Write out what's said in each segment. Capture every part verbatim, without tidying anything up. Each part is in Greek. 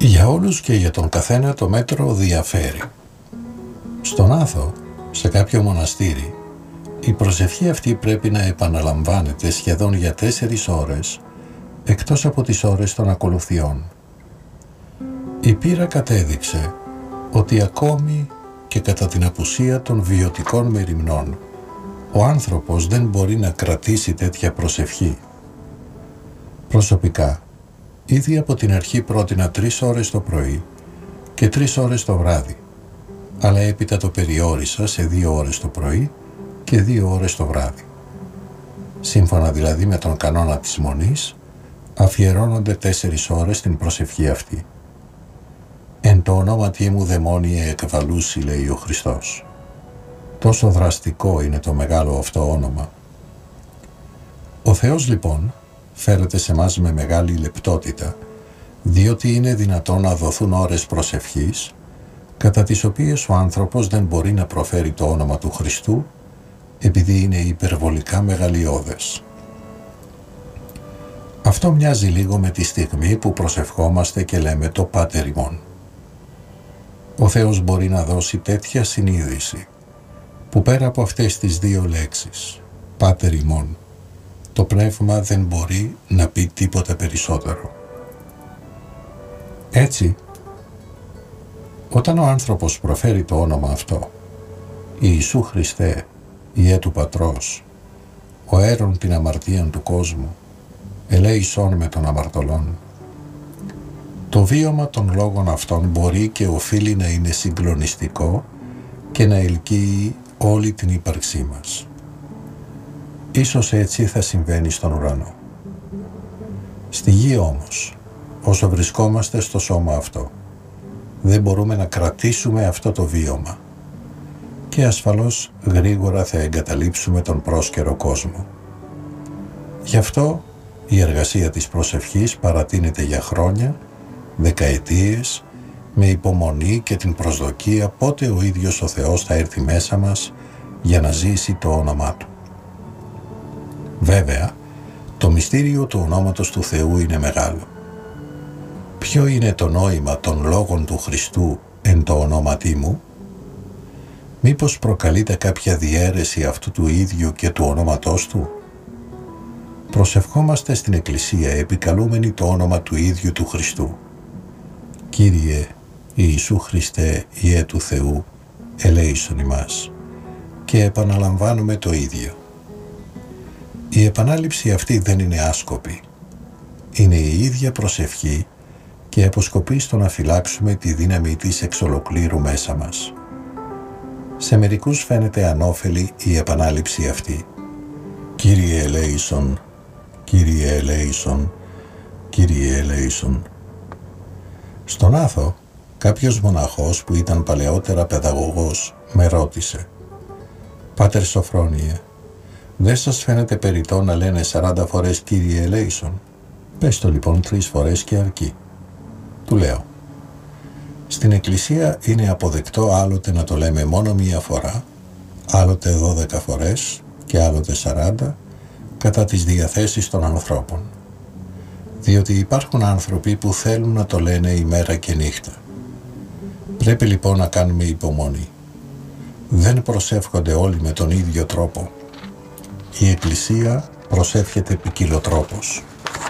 Για όλους και για τον καθένα το μέτρο διαφέρει. Στον Άθο, σε κάποιο μοναστήρι, η προσευχή αυτή πρέπει να επαναλαμβάνεται σχεδόν για τέσσερις ώρες, εκτός από τις ώρες των ακολουθιών. Η πείρα κατέδειξε ότι ακόμη και κατά την απουσία των βιωτικών μεριμνών, ο άνθρωπος δεν μπορεί να κρατήσει τέτοια προσευχή. Προσωπικά, ήδη από την αρχή πρότεινα τρεις ώρες το πρωί και τρεις ώρες το βράδυ, αλλά έπειτα το περιόρισα σε δύο ώρες το πρωί και δύο ώρες το βράδυ. Σύμφωνα δηλαδή με τον κανόνα της Μονής, αφιερώνονται τέσσερις ώρες στην προσευχή αυτή. «Εν το ονόματι μου δαιμόνιε εκβαλούσι», λέει ο Χριστός. Τόσο δραστικό είναι το μεγάλο αυτό όνομα. Ο Θεός λοιπόν φέρεται σε μας με μεγάλη λεπτότητα, διότι είναι δυνατόν να δοθούν ώρες προσευχής, κατά τις οποίες ο άνθρωπος δεν μπορεί να προφέρει το όνομα του Χριστού, επειδή είναι υπερβολικά μεγαλειώδες. Αυτό μοιάζει λίγο με τη στιγμή που προσευχόμαστε και λέμε το Πάτερ ημών. Ο Θεός μπορεί να δώσει τέτοια συνείδηση, που πέρα από αυτές τις δύο λέξεις, Πάτερ ημών, το πνεύμα δεν μπορεί να πει τίποτα περισσότερο. Έτσι, όταν ο άνθρωπος προφέρει το όνομα αυτό, Ιησού Χριστέ, Ιε του Πατρός, ο αίρον την αμαρτίαν του κόσμου, ελέησον με των αμαρτωλών, το βίωμα των λόγων αυτών μπορεί και οφείλει να είναι συγκλονιστικό και να ελκύει όλη την ύπαρξή μας. Ίσως έτσι θα συμβαίνει στον ουρανό. Στη γη όμως, όσο βρισκόμαστε στο σώμα αυτό, δεν μπορούμε να κρατήσουμε αυτό το βίωμα και ασφαλώς γρήγορα θα εγκαταλείψουμε τον πρόσκαιρο κόσμο. Γι' αυτό η εργασία της προσευχής παρατείνεται για χρόνια, δεκαετίες, με υπομονή και την προσδοκία πότε ο ίδιος ο Θεός θα έρθει μέσα μας για να ζήσει το όνομά Του. Βέβαια, το μυστήριο του ονόματος του Θεού είναι μεγάλο. Ποιο είναι το νόημα των λόγων του Χριστού εν το ονόματί μου? Μήπως προκαλείται κάποια διαίρεση αυτού του ίδιου και του ονόματός Του? Προσευχόμαστε στην Εκκλησία επικαλούμενοι το όνομα του ίδιου του Χριστού. Κύριε Ιησού Χριστέ, Ιε του Θεού, ελέησον ημάς, και επαναλαμβάνουμε το ίδιο. Η επανάληψη αυτή δεν είναι άσκοπη. Είναι η ίδια προσευχή και αποσκοπεί στο να φυλάξουμε τη δύναμη της εξ ολοκλήρου μέσα μας. Σε μερικούς φαίνεται ανώφελη η επανάληψη αυτή. Κύριε ελέησον, Κύριε ελέησον, Κύριε ελέησον. Στον Άθο, κάποιος μοναχός που ήταν παλαιότερα παιδαγωγός με ρώτησε «Πάτερ Σοφρόνιε, δεν σας φαίνεται περιττό να λένε σαράντα φορές Κύριε ελέησον? Πες το λοιπόν τρεις φορές και αρκεί». Του λέω «Στην Εκκλησία είναι αποδεκτό άλλοτε να το λέμε μόνο μία φορά, άλλοτε δώδεκα φορές και άλλοτε σαράντα, κατά τις διαθέσεις των ανθρώπων. Διότι υπάρχουν άνθρωποι που θέλουν να το λένε ημέρα και νύχτα. Πρέπει λοιπόν να κάνουμε υπομονή. Δεν προσεύχονται όλοι με τον ίδιο τρόπο. Η Εκκλησία προσεύχεται ποικιλοτρόπως.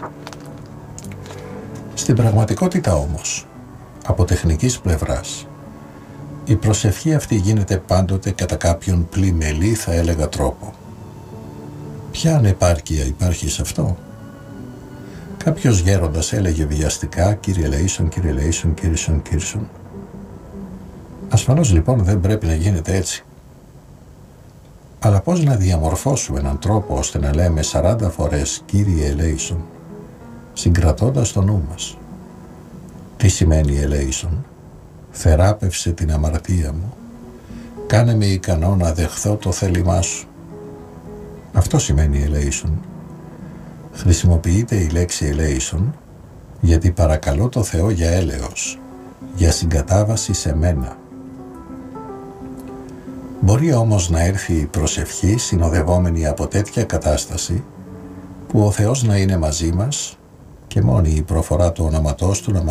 Στην πραγματικότητα όμως, από τεχνικής πλευράς, η προσευχή αυτή γίνεται πάντοτε κατά κάποιον πλημελή, θα έλεγα, τρόπο. Ποια ανεπάρκεια υπάρχει σε αυτό? Κάποιος γέροντας έλεγε βιαστικά «Κύριε ελεήσον, Κύριε ελεήσον, Κύρισον, Κύρισον». Ασφαλώς λοιπόν δεν πρέπει να γίνεται έτσι. Αλλά πώς να διαμορφώσουμε έναν τρόπο ώστε να λέμε σαράντα φορές «Κύριε ελεήσον», συγκρατώντας το νου μας? Τι σημαίνει ελέησον? Θεράπευσε την αμαρτία μου, κάνε με ικανό να δεχθώ το θέλημά σου. Αυτό σημαίνει ελέησον. Χρησιμοποιείται η λέξη ελέησον γιατί παρακαλώ το Θεό για έλεος, για συγκατάβαση σε μένα. Μπορεί όμως να έρθει η προσευχή συνοδευόμενη από τέτοια κατάσταση που ο Θεός να είναι μαζί μας και μόνη η προφορά του ονοματός Του να